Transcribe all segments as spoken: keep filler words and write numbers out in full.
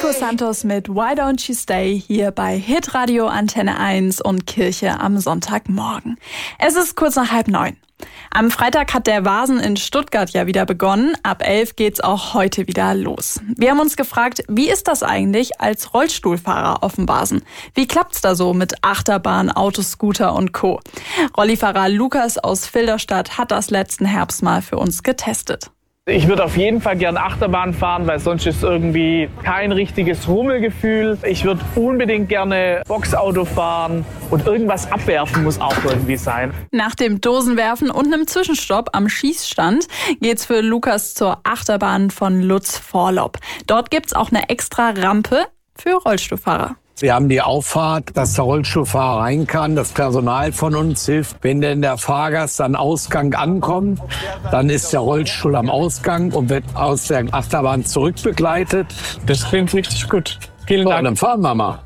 Nico Santos mit Why Don't You Stay hier bei Hitradio Antenne eins und Kirche am Sonntagmorgen. Es ist kurz nach halb neun. Am Freitag hat der Vasen in Stuttgart ja wieder begonnen. Ab elf geht's auch heute wieder los. Wir haben uns gefragt, wie ist das eigentlich als Rollstuhlfahrer auf dem Vasen? Wie klappt's da so mit Achterbahn, Autoscooter und Co.? Rollifahrer Lukas aus Filderstadt hat das letzten Herbst mal für uns getestet. Ich würde auf jeden Fall gern Achterbahn fahren, weil sonst ist irgendwie kein richtiges Rummelgefühl. Ich würde unbedingt gerne Boxauto fahren und irgendwas abwerfen muss auch irgendwie sein. Nach dem Dosenwerfen und einem Zwischenstopp am Schießstand geht's für Lukas zur Achterbahn von Lutz Vorlopp. Dort gibt's auch eine extra Rampe für Rollstuhlfahrer. Wir haben die Auffahrt, dass der Rollstuhlfahrer rein kann. Das Personal von uns hilft. Wenn denn der Fahrgast am Ausgang ankommt, dann ist der Rollstuhl am Ausgang und wird aus der Achterbahn zurückbegleitet. Das klingt richtig gut. Vielen Dank. Und dann fahren wir mal.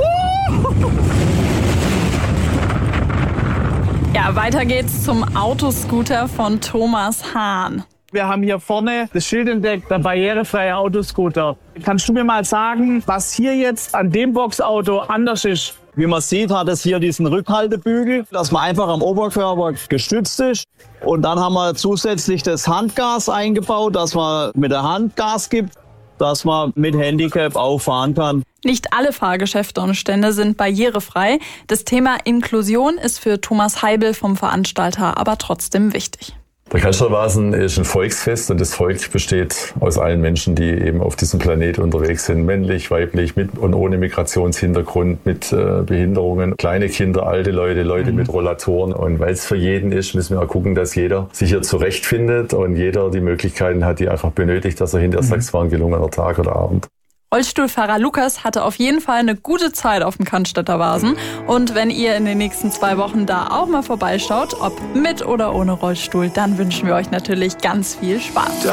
Ja, weiter geht's zum Autoscooter von Thomas Hahn. Wir haben hier vorne das Schild entdeckt, der barrierefreie Autoscooter. Kannst du mir mal sagen, was hier jetzt an dem Boxauto anders ist? Wie man sieht, hat es hier diesen Rückhaltebügel, dass man einfach am Oberkörper gestützt ist. Und dann haben wir zusätzlich das Handgas eingebaut, dass man mit der Hand Gas gibt, dass man mit Handicap auch fahren kann. Nicht alle Fahrgeschäfte und Stände sind barrierefrei. Das Thema Inklusion ist für Thomas Heibel vom Veranstalter aber trotzdem wichtig. Der Cannstatter-Vasen ist ein Volksfest und das Volk besteht aus allen Menschen, die eben auf diesem Planet unterwegs sind. Männlich, weiblich, mit und ohne Migrationshintergrund, mit äh, Behinderungen, kleine Kinder, alte Leute, Leute mhm. mit Rollatoren. Und weil es für jeden ist, müssen wir auch gucken, dass jeder sich hier zurechtfindet und jeder die Möglichkeiten hat, die einfach benötigt, dass er hinterher mhm. sagt, es war ein gelungener Tag oder Abend. Rollstuhlfahrer Lukas hatte auf jeden Fall eine gute Zeit auf dem Cannstatter Vasen. Und wenn ihr in den nächsten zwei Wochen da auch mal vorbeischaut, ob mit oder ohne Rollstuhl, dann wünschen wir euch natürlich ganz viel Spaß.